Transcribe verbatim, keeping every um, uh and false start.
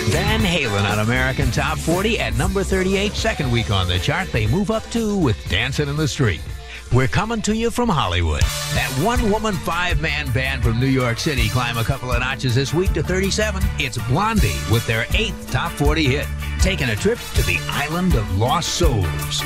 Van Halen on American Top forty at number thirty-eight, second week on the chart. They move up two with Dancing in the Street. We're coming to you from Hollywood. That one-woman, five-man band from New York City climb a couple of notches this week to thirty-seven. It's Blondie with their eighth Top forty hit, taking a trip to the island of lost souls.